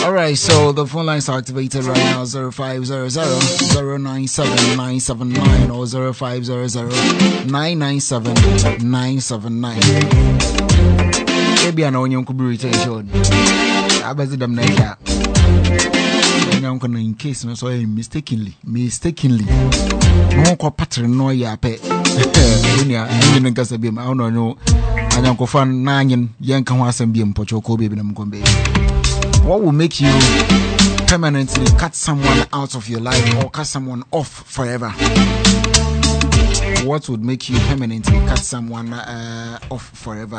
All right, so the phone lines are activated right now. 0500-097-979 or 0500-997-979. Maybe I know you could be retention. I bet them like that. I'm gonna in case no so mistakenly. No ko pattern no ya pe. Enya enya nkasa bi ma no no anyankofan na anyen yenka ho asem bi mpocho ko bi na mkombe. What will make you permanently cut someone out of your life or cut someone off forever? What would make you permanently cut someone off forever?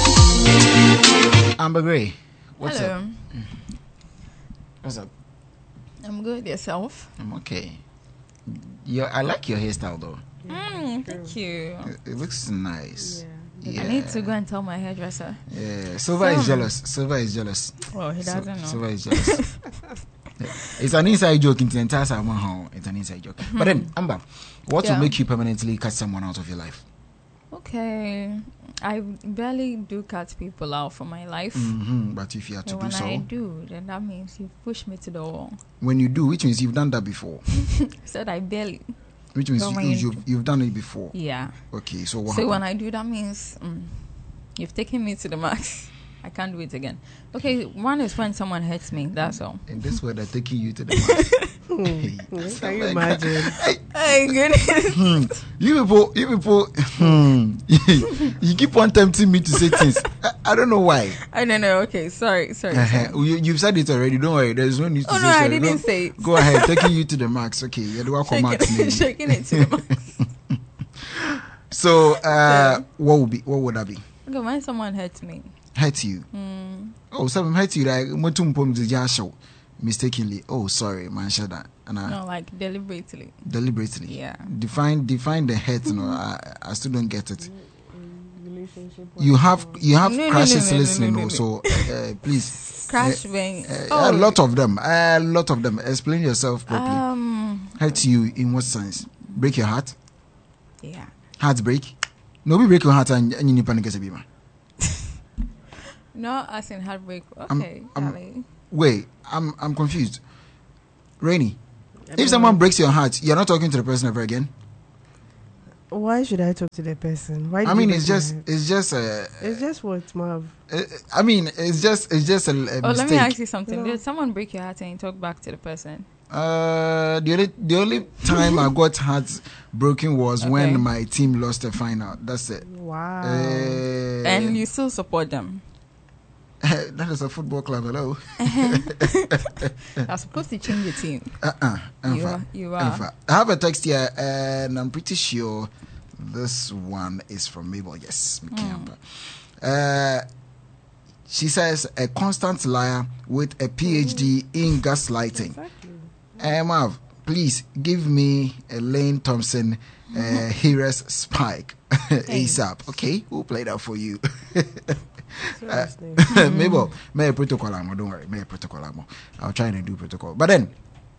Amber Gray, what's Hello. up? What's up? I'm good. Yourself? I'm okay. I like your hairstyle though. Thank you. It looks nice. Yeah. I need to go and tell my hairdresser. Yeah, Silva is jealous. Silva is jealous. Oh, he doesn't know. Silva is jealous. It's an inside joke in the entire time. It's an inside joke. But then, Amber, what will make you permanently cut someone out of your life? Okay. I barely do cut people out from my life. But if you have to when do so. I do, then that means you push me to the wall. When you do, which means you've done that before. I said I barely. Which means you've done it before. Yeah. Okay, so what So happened? when I do, that means you've taken me to the max. I can't do it again. Okay, one is when someone hurts me. That's all. In this way, they're taking you to the max. Can you imagine? Hey, goodness. You people, you keep on tempting me to say things. I don't know why. I don't know. Okay, sorry. You've said it already. Don't worry. There's no need to say no, I sorry. didn't say it. Go ahead. Taking you to the max. Okay, you're the one for max. Shaking it to the max. So, what would that be? Okay, when someone hurts me. Hurt you? Oh, someone hurt you like mistakenly. Oh, sorry, man, shut that. No, like deliberately. Deliberately. Yeah. Define the hurt. No, I still don't get it. You have crashes listening. So please. Crash when a lot of them. Explain yourself properly. Hurt you in what sense? Break your heart? Yeah. Heartbreak? Nobody break your heart and you need panic as a beamer. No, as in heartbreak. Okay. Wait, I'm confused. Rainy, if someone breaks your heart, you're not talking to the person ever again? Why should I talk to the person? Why? I mean, it's just what, Marv? I mean, it's just a mistake. Let me ask you something. Did someone break your heart and you talk back to the person? The only time I got heart broken was when my team lost the final. That's it. Wow. And you still support them? That is a football club. Hello. You're supposed to change your team. You are. I have a text here, and I'm pretty sure this one is from Mabel. Yes, she says a constant liar with a PhD in gaslighting. Exactly. Marv, please give me a Lane Thompson Heroes Spike ASAP. Okay, we'll play that for you. Mabel, may I protocol? Don't worry, may I protocol? I'll try and do protocol. But then,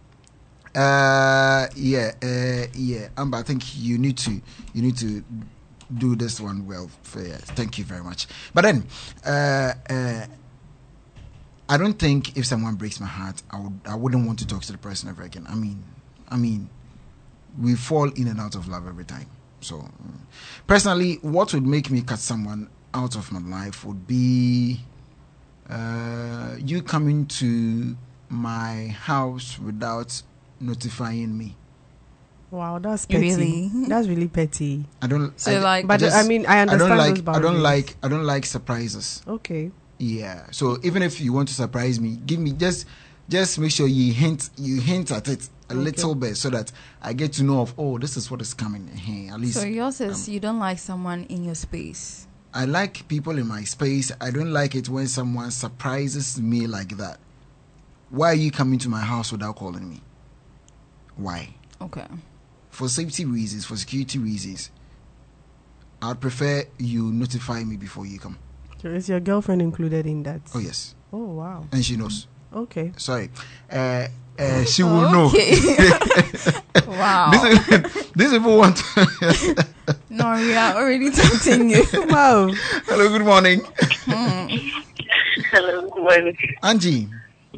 Amber, I think you need to do this one well. Thank you very much. But then, I don't think if someone breaks my heart, I wouldn't want to talk to the person ever again. I mean, we fall in and out of love every time. So, personally, what would make me cut someone out of my life would be you coming to my house without notifying me. Wow, that's petty. Really? That's really petty. I don't. So I understand. I don't like surprises. Okay. Yeah. So even if you want to surprise me, give me just make sure you hint at it a little bit so that I get to know of this is what is coming. Hey, at least. So yours is you don't like someone in your space. I like people in my space. I don't like it when someone surprises me like that. Why are you coming to my house without calling me? Why? Okay. For safety reasons, for security reasons, I'd prefer you notify me before you come. So is your girlfriend included in that? Oh, yes. Oh, wow. And she knows. Okay. Sorry. She will know. Wow. These people want to... No, we are already tempting you. Wow. Hello, good morning. Hello, good morning. Angie. Yeah.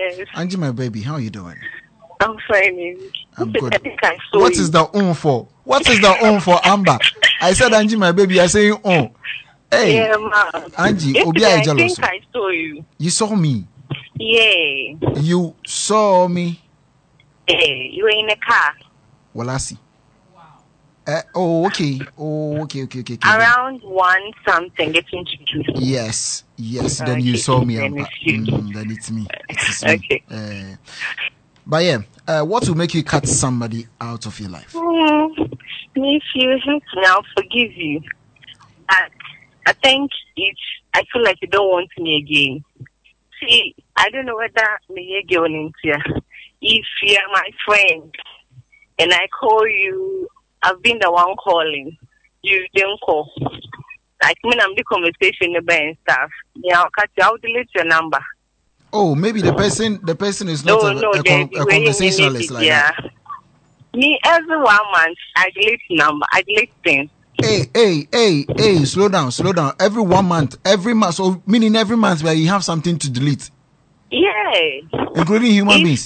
Yes. Angie, my baby, how are you doing? I'm fine. I'm good. I think I saw What you. is the for? What is the for Amber? I said Angie, my baby, you're saying Hey, Yeah, ma'am. Angie, Obi Yesterday, I jealous. think I saw you. You saw me. Yeah. You saw me. Hey, you were in a car. Well, I see. Okay. Okay. Around 1 something, getting to 2. Yes. Then Okay. you saw me, Then Amber. it's you. Then it's me. It's me. Okay. But yeah, what will make you cut somebody out of your life? If you hate me, I'll forgive you. I think I feel like you don't want me again. See, I don't know whether me going into here. If you are my friend and I call you, I've been the one calling. You don't call. Like when I'm the conversation about and stuff. Yeah, I'll delete your number. Oh, maybe the person is not a conversationalist like that. Me, every 1 month, I delete number. I delete things. Hey, slow down. Every 1 month, so meaning every month where you have something to delete. Yeah. Including human beings.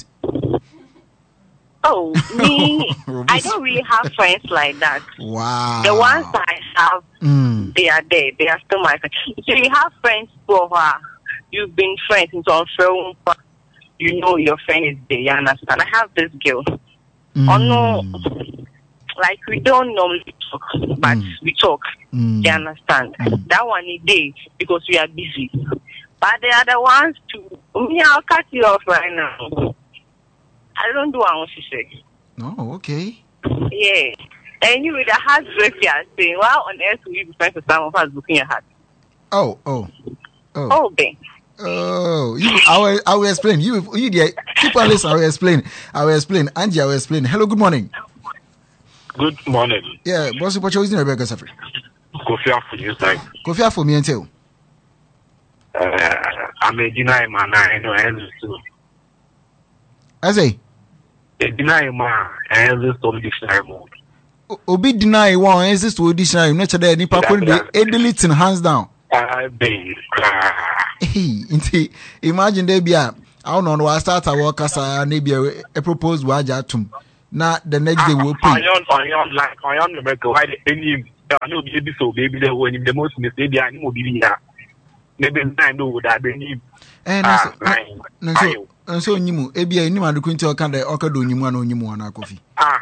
Oh, me, I don't really have friends like that. Wow. The ones I have, they are there. They are still my friends. So you have friends who are, you've been friends since on film. You know your friend is there. You understand? I have this girl. Oh no, like we don't normally talk, but we talk. You understand? That one is there because we are busy. But the other ones too, me, I'll cut you off right now. I don't do what she say. Oh, okay. Yeah. And you with a heartbreak, you are saying, why on earth will you be friends with someone who has broken your heart? Oh, Ben. Oh, I will explain. You keep on listening. I will explain. Angie, I will explain. Hello, good morning. Good morning. Yeah, boss, what is Rebecca Safri? Kofi for you, like. Kofi for me and tell. I'm a deny man. I know too. I say. A deny man. I on dictionary mode. Obi deny one exist to dictionary. Not today. Ni pa ko de deleting hands down. Hey, imagine there be I don't know. I start a work as a proposed wajatum. Now the next day we'll pay. I am America. Why any? I know baby so baby there when the most mistake I know be here. Maybe I know that baby. And so nyimu ebia ni madu kunti okado nyimu ana onyimu ana Kofi.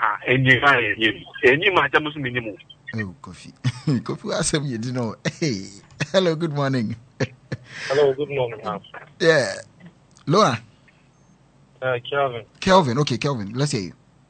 Enyi ma tamusu minimu. Oh, Kofi. Kofi asem you know. Hey. Hello, good morning. Hello, good morning. Yeah. Laura. Kelvin. Okay, Kelvin. Let's hear you.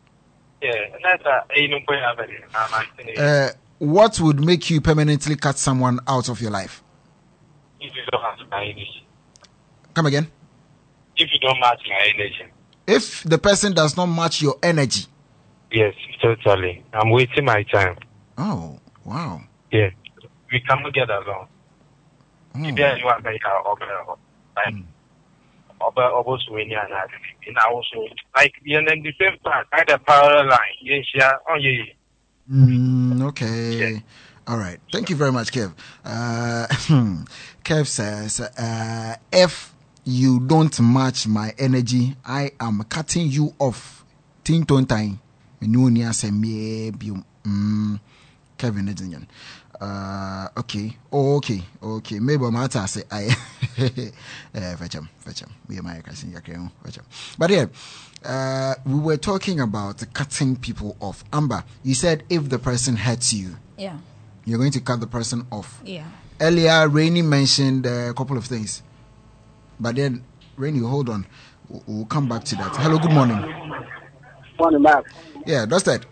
Yeah, what would make you permanently cut someone out of your life? If you don't match my energy. Come again? If you don't match my energy. If the person does not match your energy? Yes, totally. I'm wasting my time. Oh, wow. Yeah. We cannot get along. If there you are like the same part, I the parallel line. Yes, yeah. Oh, yeah. Okay. Yeah. All right. Thank you very much, Kev. Kev says, if you don't match my energy, I am cutting you off. Tinton time. Kevin Edinson. Okay. Maybe matter say I fetch him. We are my cousin. But yeah, we were talking about cutting people off. Amber, you said if the person hurts you, yeah, you're going to cut the person off. Yeah. Earlier, Rainy mentioned a couple of things, but then Rainy, hold on, we'll come back to that. Hello, good morning. Morning, Mark. Yeah, that's that.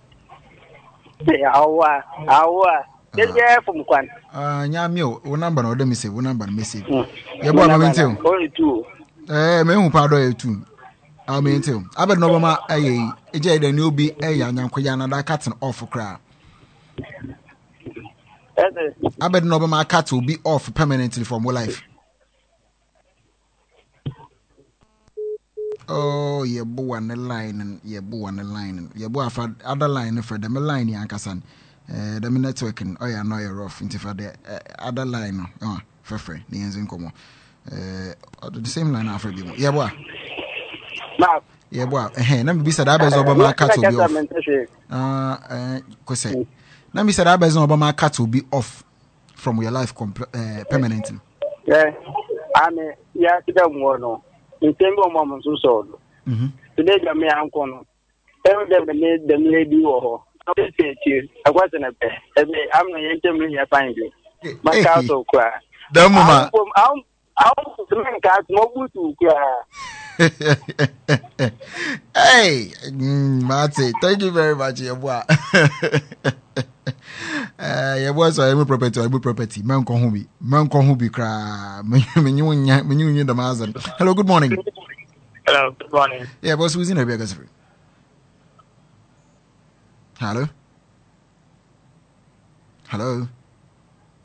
From Kwan. Nyamio, one number or let me say, one number message. Yeah, boy, I'm into only 2. Me pardon you too. I mean, too. I bet no mama, a jay, the new be a young Koyana that cutting off for crowd. I bet no mama cat will be off permanently from your life. Oh, yeah, boo on the line, and yeah, boo on the line, and yeah, boo for other line for them line, Yankasan. The networking, oh, yeah, no, you're off into for the other line, for free, the ends in common. The same line after you. Yeah, boy. Mark. Yeah, boy. Let me be said, I better Obama cat will be off. Kose. Let me say, I better Obama cat will be off from your life permanently. Yeah, I mean, yeah, to them one. In temple, mom, so so. Today, the me uncle. Every day, the lady or I wasn't a bed. I'm not telling you, I find you. My castle cry. The mama. I'll cat more to cry. Hey, Marty, thank you very much, your boy. Your boys are able property. Man, who be cry. The Mazan. Hello, good morning. Hello, good morning. Yeah, boss, who's in a Vegas? Hello? Hello?